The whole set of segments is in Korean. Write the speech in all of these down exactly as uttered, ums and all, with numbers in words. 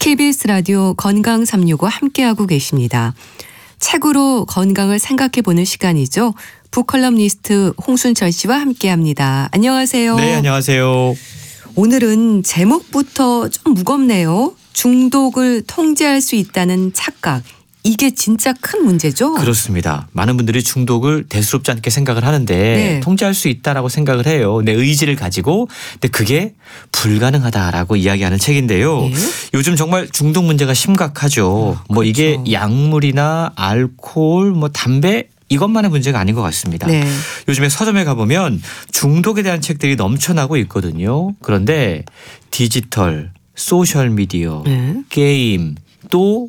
케이비에스 라디오 건강 삼육오 함께하고 계십니다. 책으로 건강을 생각해보는 시간이죠. 북컬럼니스트 홍순철 씨와 함께합니다. 안녕하세요. 네, 안녕하세요. 오늘은 제목부터 좀 무겁네요. 중독을 통제할 수 있다는 착각. 이게 진짜 큰 문제죠? 그렇습니다. 많은 분들이 중독을 대수롭지 않게 생각을 하는데 네. 통제할 수 있다라고 생각을 해요. 내 의지를 가지고. 근데 그게 불가능하다라고 이야기하는 책인데요. 네. 요즘 정말 중독 문제가 심각하죠. 아, 뭐 이게 그렇죠. 약물이나 알코올, 뭐 담배 이것만의 문제가 아닌 것 같습니다. 네. 요즘에 서점에 가보면 중독에 대한 책들이 넘쳐나고 있거든요. 그런데 디지털, 소셜미디어, 네. 게임 또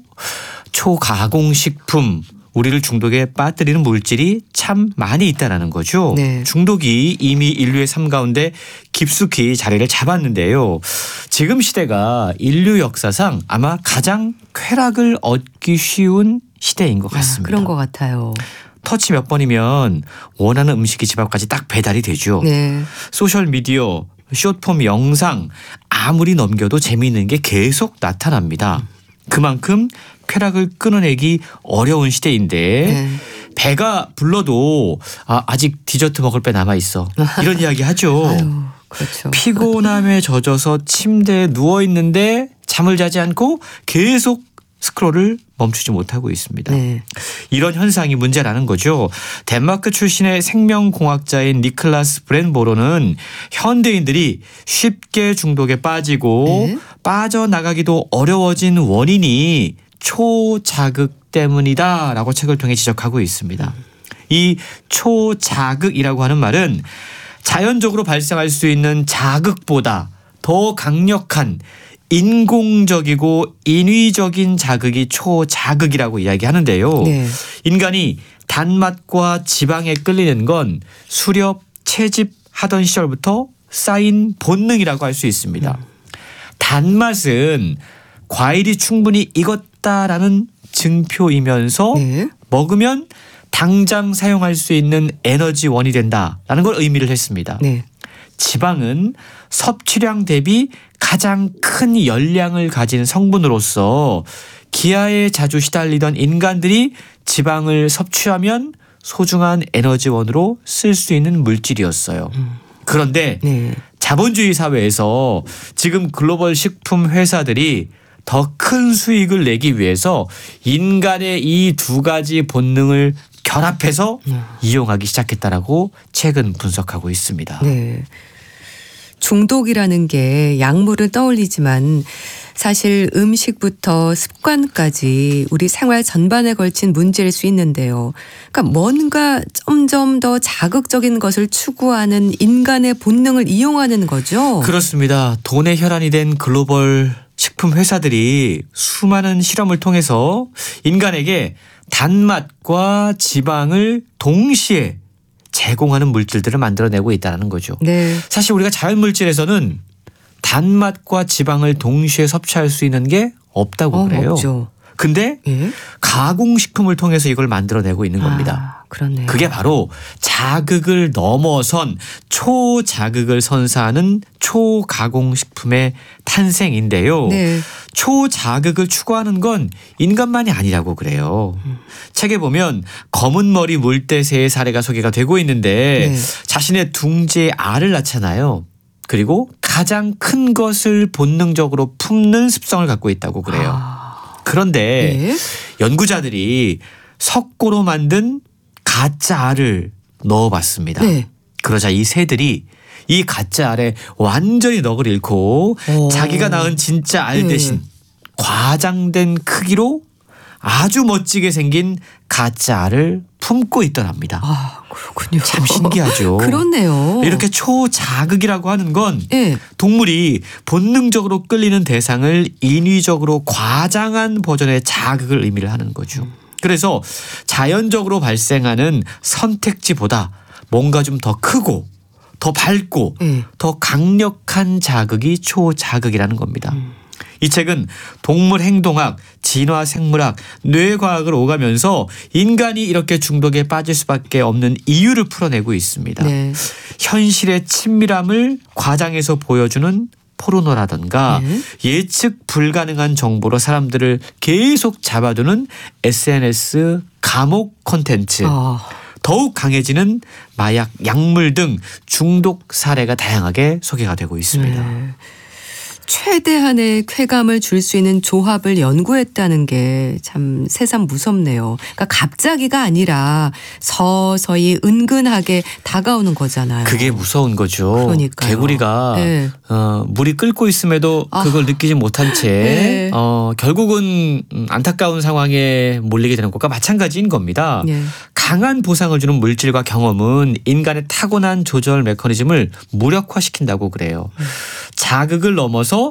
초가공식품 우리를 중독에 빠뜨리는 물질이 참 많이 있다는 거죠. 네. 중독이 이미 인류의 삶 가운데 깊숙이 자리를 잡았는데요. 지금 시대가 인류 역사상 아마 가장 쾌락을 얻기 쉬운 시대인 것 같습니다. 아, 그런 것 같아요. 터치 몇 번이면 원하는 음식이 집 앞까지 딱 배달이 되죠. 네. 소셜미디어, 숏폼 영상 아무리 넘겨도 재미있는 게 계속 나타납니다. 그만큼 쾌락을 끊어내기 어려운 시대인데 네. 배가 불러도 아, 아직 디저트 먹을 배 남아있어. 이런 이야기 하죠. 아유, 그렇죠. 피곤함에 젖어서 침대에 누워있는데 잠을 자지 않고 계속 스크롤을 멈추지 못하고 있습니다. 네. 이런 현상이 문제라는 거죠. 덴마크 출신의 생명공학자인 니클라스 브렌보로는 현대인들이 쉽게 중독에 빠지고 네. 빠져나가기도 어려워진 원인이 초자극 때문이다라고 책을 통해 지적하고 있습니다. 이 초자극이라고 하는 말은 자연적으로 발생할 수 있는 자극보다 더 강력한 인공적이고 인위적인 자극이 초자극이라고 이야기하는데요. 네. 인간이 단맛과 지방에 끌리는 건 수렵, 채집하던 시절부터 쌓인 본능이라고 할 수 있습니다. 단맛은 과일이 충분히 익었다라는 증표이면서 네. 먹으면 당장 사용할 수 있는 에너지원이 된다라는 걸 의미를 했습니다. 네. 지방은 섭취량 대비 가장 큰 열량을 가진 성분으로서 기아에 자주 시달리던 인간들이 지방을 섭취하면 소중한 에너지원으로 쓸 수 있는 물질이었어요. 그런데 네. 자본주의 사회에서 지금 글로벌 식품 회사들이 더 큰 수익을 내기 위해서 인간의 이 두 가지 본능을 결합해서 음. 이용하기 시작했다라고 최근 분석하고 있습니다. 네. 중독이라는 게 약물을 떠올리지만 사실 음식부터 습관까지 우리 생활 전반에 걸친 문제일 수 있는데요. 그러니까 뭔가 점점 더 자극적인 것을 추구하는 인간의 본능을 이용하는 거죠. 그렇습니다. 돈의 혈안이 된 글로벌 식품 회사들이 수많은 실험을 통해서 인간에게 단맛과 지방을 동시에 제공하는 물질들을 만들어내고 있다는 거죠. 네. 사실 우리가 자연물질에서는 단맛과 지방을 동시에 섭취할 수 있는 게 없다고 어, 그래요. 없죠. 근데 예? 가공식품을 통해서 이걸 만들어내고 있는 겁니다. 아, 그렇네요. 그게 바로 자극을 넘어선 초자극을 선사하는 초가공식품의 탄생인데요. 네. 초자극을 추구하는 건 인간만이 아니라고 그래요. 음. 책에 보면 검은 머리 물대새의 사례가 소개가 되고 있는데 네. 자신의 둥지에 알을 낳잖아요. 그리고 가장 큰 것을 본능적으로 품는 습성을 갖고 있다고 그래요. 아. 그런데 네. 연구자들이 석고로 만든 가짜 알을 넣어봤습니다. 네. 그러자 이 새들이 이 가짜 알에 완전히 넋을 잃고 오. 자기가 낳은 진짜 알 네. 대신 과장된 크기로 아주 멋지게 생긴 가짜 알을 품고 있더랍니다. 아, 그렇군요. 참 신기하죠. 그렇네요. 이렇게 초자극이라고 하는 건 네. 동물이 본능적으로 끌리는 대상을 인위적으로 과장한 버전의 자극을 의미를 하는 거죠. 그래서 자연적으로 발생하는 선택지보다 뭔가 좀 더 크고 더 밝고 네. 더 강력한 자극이 초자극이라는 겁니다. 음. 이 책은 동물 행동학, 진화 생물학, 뇌과학을 오가면서 인간이 이렇게 중독에 빠질 수밖에 없는 이유를 풀어내고 있습니다. 네. 현실의 친밀함을 과장해서 보여주는 포르노라든가 네. 예측 불가능한 정보로 사람들을 계속 잡아두는 에스엔에스 감옥 콘텐츠, 어. 더욱 강해지는 마약, 약물 등 중독 사례가 다양하게 소개가 되고 있습니다. 네. 최대한의 쾌감을 줄 수 있는 조합을 연구했다는 게 참 새삼 무섭네요. 그러니까 갑자기가 아니라 서서히 은근하게 다가오는 거잖아요. 그게 무서운 거죠. 그러니까요. 개구리가 네. 어, 물이 끓고 있음에도 그걸 아. 느끼지 못한 채 네. 어, 결국은 안타까운 상황에 몰리게 되는 것과 마찬가지인 겁니다. 네. 강한 보상을 주는 물질과 경험은 인간의 타고난 조절 메커니즘을 무력화시킨다고 그래요. 음. 자극을 넘어서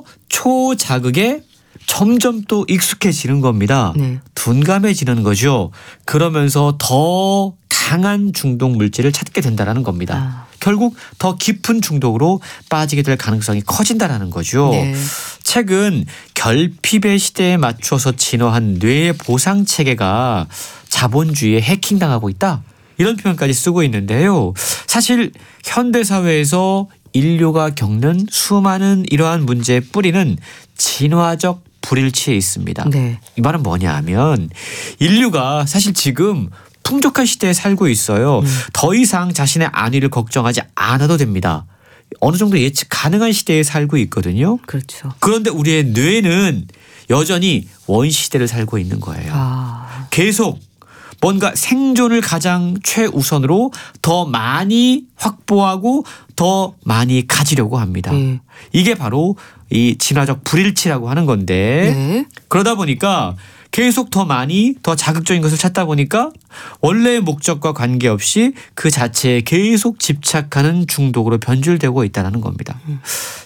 초자극에 점점 또 익숙해지는 겁니다. 네. 둔감해지는 거죠. 그러면서 더 강한 중독 물질을 찾게 된다는 겁니다. 아. 결국 더 깊은 중독으로 빠지게 될 가능성이 커진다는 거죠. 네. 최근 결핍의 시대에 맞춰서 진화한 뇌의 보상 체계가 자본주의에 해킹당하고 있다. 이런 표현까지 쓰고 있는데요. 사실 현대 사회에서 인류가 겪는 수많은 이러한 문제의 뿌리는 진화적 불일치에 있습니다. 네. 이 말은 뭐냐 하면 인류가 사실 지금 풍족한 시대에 살고 있어요. 음. 더 이상 자신의 안위를 걱정하지 않아도 됩니다. 어느 정도 예측 가능한 시대에 살고 있거든요. 그렇죠. 그런데 우리의 뇌는 여전히 원시시대를 살고 있는 거예요. 아. 계속 뭔가 생존을 가장 최우선으로 더 많이 확보하고 더 많이 가지려고 합니다. 네. 이게 바로 이 진화적 불일치라고 하는 건데 네. 그러다 보니까 계속 더 많이 더 자극적인 것을 찾다 보니까 원래의 목적과 관계없이 그 자체에 계속 집착하는 중독으로 변질되고 있다는 겁니다. 음.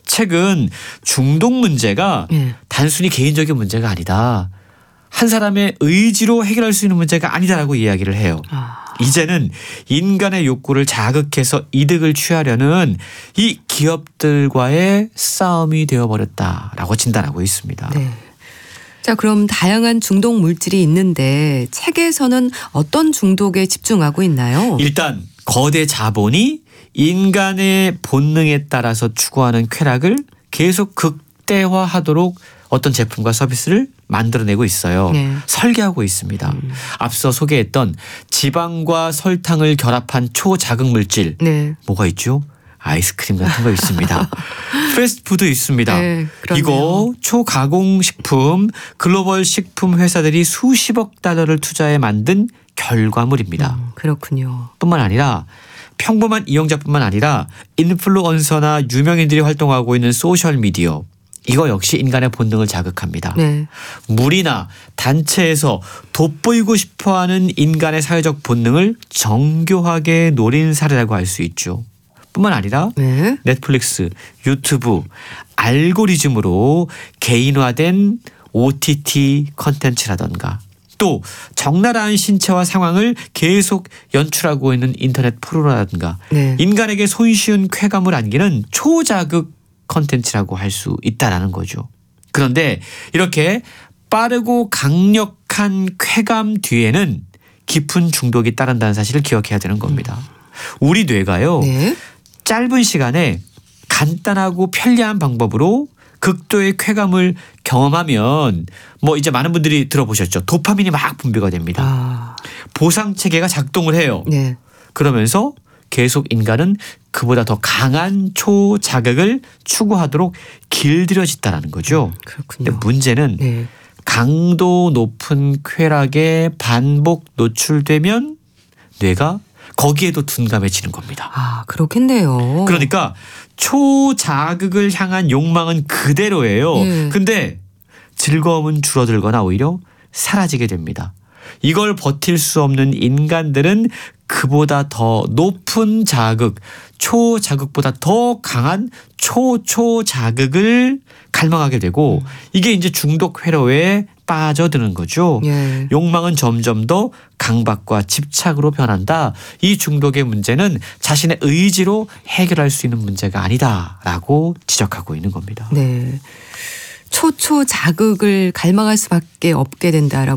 최근 중독 문제가 네. 단순히 개인적인 문제가 아니다. 한 사람의 의지로 해결할 수 있는 문제가 아니다라고 이야기를 해요. 아. 이제는 인간의 욕구를 자극해서 이득을 취하려는 이 기업들과의 싸움이 되어버렸다라고 진단하고 있습니다. 네. 자, 그럼 다양한 중독 물질이 있는데 책에서는 어떤 중독에 집중하고 있나요? 일단 거대 자본이 인간의 본능에 따라서 추구하는 쾌락을 계속 극대화하도록 어떤 제품과 서비스를 만들어내고 있어요. 네. 설계하고 있습니다. 음. 앞서 소개했던 지방과 설탕을 결합한 초자극 물질 네. 뭐가 있죠? 아이스크림 같은 거 있습니다. 패스트푸드 있습니다. 네, 그렇네요. 이거 초가공식품 글로벌 식품 회사들이 수십억 달러를 투자해 만든 결과물입니다. 음, 그렇군요. 뿐만 아니라 평범한 이용자뿐만 아니라 인플루언서나 유명인들이 활동하고 있는 소셜미디어 이거 역시 인간의 본능을 자극합니다. 네. 무리나 단체에서 돋보이고 싶어하는 인간의 사회적 본능을 정교하게 노린 사례라고 할 수 있죠. 뿐만 아니라 네. 넷플릭스, 유튜브, 알고리즘으로 개인화된 오티티 컨텐츠라던가 또 적나라한 신체와 상황을 계속 연출하고 있는 인터넷 포르노라든가 네. 인간에게 손쉬운 쾌감을 안기는 초자극 컨텐츠라고 할 수 있다라는 거죠. 그런데 이렇게 빠르고 강력한 쾌감 뒤에는 깊은 중독이 따른다는 사실을 기억해야 되는 겁니다. 우리 뇌가요. 네. 짧은 시간에 간단하고 편리한 방법으로 극도의 쾌감을 경험하면 뭐 이제 많은 분들이 들어보셨죠. 도파민이 막 분비가 됩니다. 아. 보상 체계가 작동을 해요. 네. 그러면서 계속 인간은 그보다 더 강한 초자극을 추구하도록 길들여진다는 거죠. 그렇군요. 근데 문제는 네. 강도 높은 쾌락에 반복 노출되면 뇌가 거기에도 둔감해지는 겁니다. 아, 그렇겠네요. 그러니까 초자극을 향한 욕망은 그대로예요. 네. 근데 즐거움은 줄어들거나 오히려 사라지게 됩니다. 이걸 버틸 수 없는 인간들은 그보다 더 높은 자극, 초자극보다 더 강한 초초자극을 갈망하게 되고 이게 이제 중독 회로에 빠져드는 거죠. 예. 욕망은 점점 더 강박과 집착으로 변한다. 이 중독의 문제는 자신의 의지로 해결할 수 있는 문제가 아니다라고 지적하고 있는 겁니다. 네. 초초 자극을 갈망할 수밖에 없게 된다라고